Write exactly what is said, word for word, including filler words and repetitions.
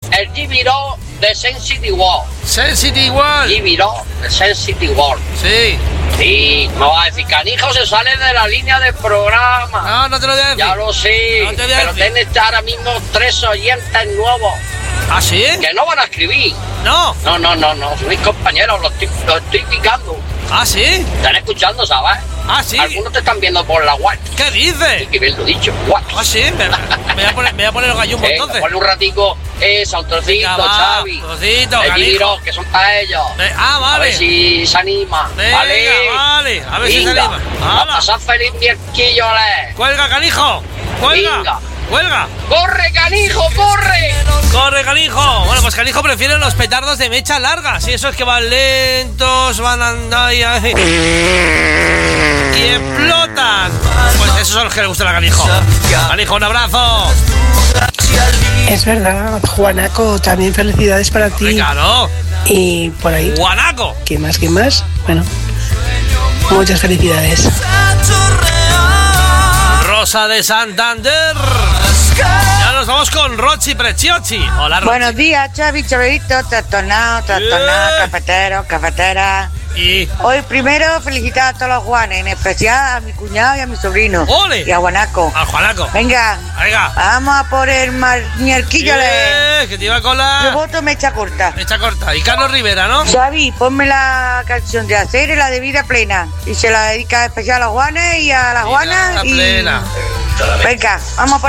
el Gibiro de Sensitive World. Sensitive World. Gibiro de Sensitive World. Sí. Sí, me va a decir, canijo, se sale de la línea del programa. No, no te lo voy a decir. Ya lo sé, no te voy a pero decir. tienes ahora mismo tres oyentes nuevos. ¿Ah, sí? Que no van a escribir. No. No, no, no, no, son mis compañeros, los estoy, los estoy picando. ¿Ah, sí? Están escuchando, ¿sabes? Ah, sí. Algunos te están viendo por la web. ¿Qué dices? Que bien lo dicho, guay. Ah, sí, me, me, voy a poner, me voy a poner los gallumbos Eh, entonces. ponle un ratico esa, un trocito, Venga, va, Xavi. trocito, el canijo. Gibiro, que son para ellos. Eh, ah, vale. A ver si se anima. Venga, vale. vale. A ver si se Venga, anima. va a ¡Hala! pasar feliz miércoles. ¡Cuelga, canijo! ¡Cuelga! Venga. ¡Cuelga! ¡Corre, canijo, corre! ¡Corre, canijo! Bueno, pues canijo prefiere los petardos de mecha larga. Sí, esos que van lentos, van andando y, y explotan. Pues esos son los que le gustan a canijo. Canijo, un abrazo. Es verdad, Juanaco, también felicidades para ti. Claro. Y por ahí. Guanaco. ¿Qué más, qué más? Bueno, muchas felicidades. Rosa de Santander. Ya nos vamos con Rochi Preciochi. Hola, Rochi. Buenos días, Xavi, Chavito, trastornado, trastornado, Yeah. cafetero, cafetera. Y Hoy primero felicitar a todos los Juanes, en especial a mi cuñado y a mi sobrino. ¡Ole! Y a Guanaco. al Juanaco. Venga, Venga. vamos a por el marñarquillo. Eh, que te iba con Yo la voto mecha corta. mecha corta. Y Carlos Rivera, ¿no? Xavi, ponme la canción de Hacer la de Vida Plena. Y se la dedica especial a los Juanes y a las Juanas. La Y... plena. Venga, vamos a por